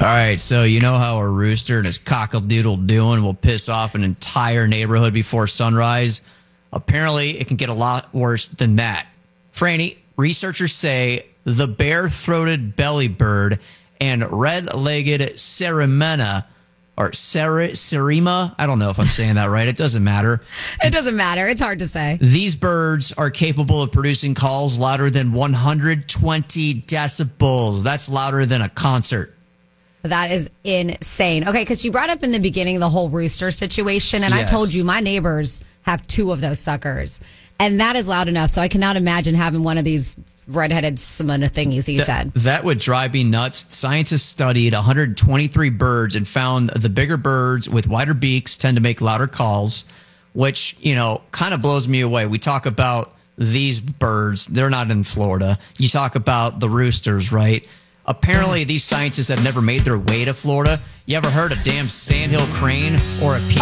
All right, so you know how a rooster and his cockle-doodle-doing will piss off an entire neighborhood before sunrise? Apparently, it can get a lot worse than that. Franny, researchers say the bare-throated bellybird and red-legged cerimena, or Serima, I don't know if I'm saying that right. It doesn't matter. It doesn't matter. It's hard to say. These birds are capable of producing calls louder than 120 decibels. That's louder than a concert. That is insane. Okay, because you brought up in the beginning the whole rooster situation, and Yes. I told you my neighbors have 2 of those suckers, and that is loud enough, so I cannot imagine having one of these redheaded Simona thingies you said. That would drive me nuts. Scientists studied 123 birds and found the bigger birds with wider beaks tend to make louder calls, which, kind of blows me away. We talk about these birds. They're not in Florida. You talk about the roosters, right? Apparently, these scientists have never made their way to Florida. You ever heard a damn sandhill crane or a